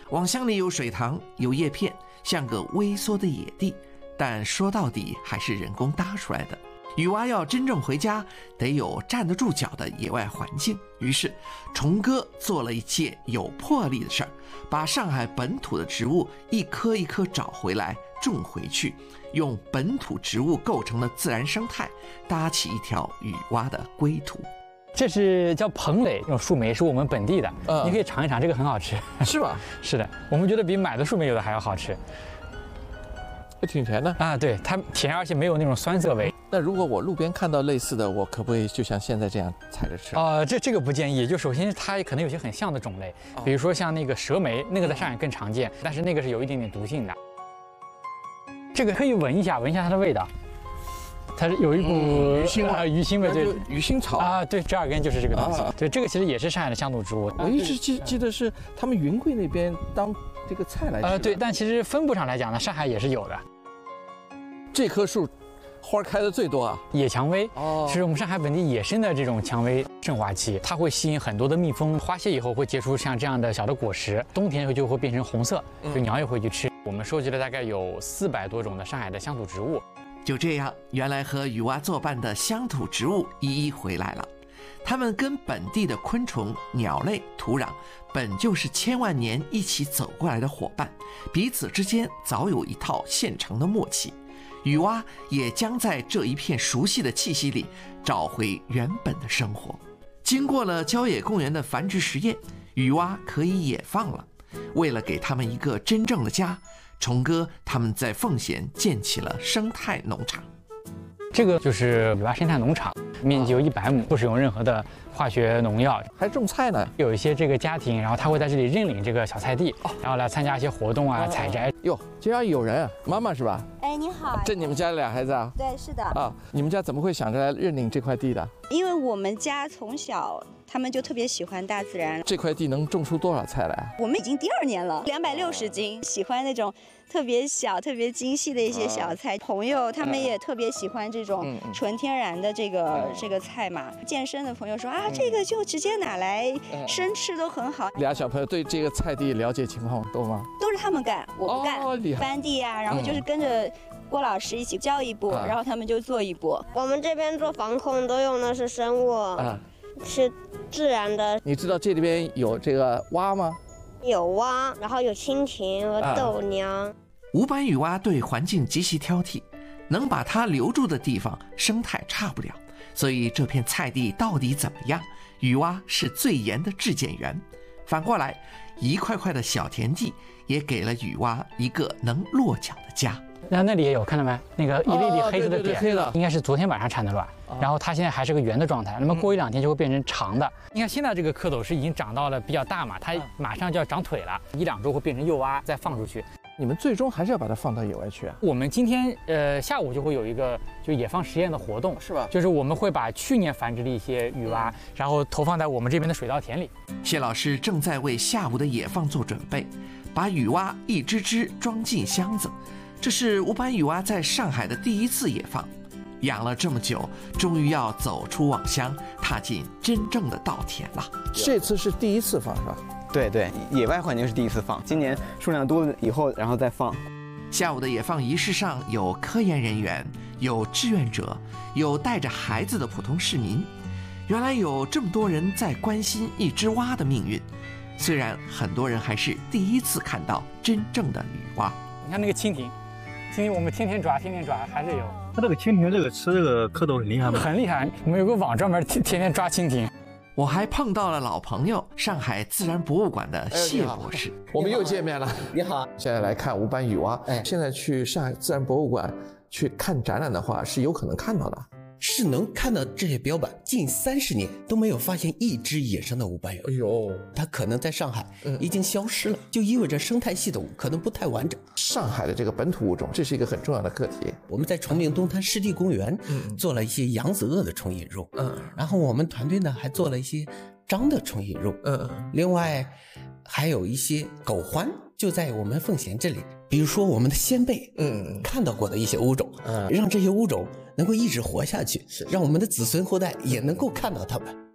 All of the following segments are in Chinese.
网箱里有水塘，有叶片，像个微缩的野地，但说到底还是人工搭出来的。雨蛙要真正回家，得有站得住脚的野外环境。于是，虫哥做了一件有魄力的事儿，把上海本土的植物一棵一棵找回来，种回去，用本土植物构成的自然生态，搭起一条雨蛙的归途。 这是叫蓬蕾，这种树莓是我们本地的，你可以尝一尝，这个很好吃。 是吧？ 是的，我们觉得比买的树莓有的还要好吃。 挺甜的啊，对，它甜，而且没有那种酸涩味。 那如果我路边看到类似的，我可不可以就像现在这样采着吃？ 这个不建议。就首先它可能有些很像的种类，比如说像那个蛇莓，那个在上海更常见，但是那个是有一点点毒性的。这个可以闻一下它的味道，它是有一股鱼腥味， 鱼腥味，对， 鱼腥草啊，对，折耳根就是这个东西。对，这个其实也是上海的乡土植物。 我一直记得是他们云贵那边当这个菜来吃。 对，但其实分布上来讲呢，上海也是有的。 这棵树花开的最多啊， 野蔷薇是我们上海本地野生的这种蔷薇盛华期，它会吸引很多的蜜蜂，花谢以后会结出像这样的小的果实，冬天就会变成红色，就鸟也会去吃。我们收集了大概有400多种的上海的乡土植物。就这样，原来和雨蛙作伴的乡土植物一一回来了。它们跟本地的昆虫、鸟类、土壤本就是千万年一起走过来的伙伴，彼此之间早有一套现成的默契。雨蛙也将在这一片熟悉的气息里找回原本的生活。经过了郊野公园的繁殖实验，雨蛙可以野放了。为了给他们一个真正的家，虫哥他们在奉贤建起了生态农场。 这个就是雨蛙生态农场，面积有100亩，不使用任何的化学农药， 还种菜呢。 有一些这个家庭，然后他会在这里认领这个小菜地，然后来参加一些活动啊、采摘。 哟，这样有人，妈妈是吧？ 哎，你好。 这你们家俩孩子啊？ 对，是的。 啊，你们家怎么会想着来认领这块地的？ 因为我们家从小他们就特别喜欢大自然。 这块地能种出多少菜来？ 我们已经第2年了，260斤。喜欢那种特别小、特别精细的一些小菜。朋友他们也特别喜欢这种纯天然的这个菜嘛。健身的朋友说啊，这个就直接拿来生吃都很好。 俩小朋友对这个菜地了解情况多吗？ 都是他们干，我不干。翻地啊，然后就是跟着郭老师一起教一步，然后他们就做一步。 我们这边做防控都用的是生物，是自然的。 你知道这里边有这个蛙吗？ 有蛙，然后有蜻蜓和豆娘。 无斑雨蛙对环境极其挑剔，能把它留住的地方生态差不了，所以这片菜地到底怎么样，雨蛙是最严的质检员。反过来，一块块的小田地也给了雨蛙一个能落脚的家。 那里也有，看到没？那个一粒粒黑色的点， 黑的应该是昨天晚上产的卵，然后它现在还是个圆的状态，那么过1-2天就会变成长的。你看现在这个蝌蚪是已经长到了比较大嘛，它马上就要长腿了，1-2周会变成幼蛙再放出去。 你们最终还是要把它放到野外去啊？ 我们今天下午就会有一个就野放实验的活动， 是吧？ 就是我们会把去年繁殖的一些雨蛙，然后投放在我们这边的水稻田里。谢老师正在为下午的野放做准备，把雨蛙一只只装进箱子。这是无斑雨蛙在上海的第1次野放，养了这么久，终于要走出网箱，踏进真正的稻田了。这次是第1次放是吧？ 对，野外环境是第1次放，今年数量多了以后，然后再放。 下午的野放仪式上有科研人员，有志愿者，有带着孩子的普通市民。原来有这么多人在关心一只蛙的命运，虽然很多人还是第1次看到真正的雨蛙。你看那个蜻蜓我们天天抓，还是有。 它这个蜻蜓吃这个蝌蚪很厉害吗？ 很厉害，我们有个网专门天天抓蜻蜓。 我还碰到了老朋友，上海自然博物馆的谢博士。我们又见面了。 你好， 现在来看无斑雨蛙。现在去上海自然博物馆去看展览的话，是有可能看到的。 是能看到这些标本，近30年都没有发现一只野生的无斑雨蛙。 哎呦， 它可能在上海已经消失了，就意味着生态系统可能不太完整。 上海的这个本土物种，这是一个很重要的课题。 我们在崇明东滩湿地公园做了一些扬子鳄的虫引入，然后我们团队呢还做了一些章的虫引入，另外还有一些狗獾就在我们奉贤这里，比如说我们的先辈看到过的一些物种，让这些物种能够一直活下去，让我们的子孙后代也能够看到它们。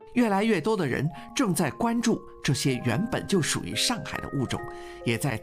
越来越多的人正在关注这些原本就属于上海的物种，也在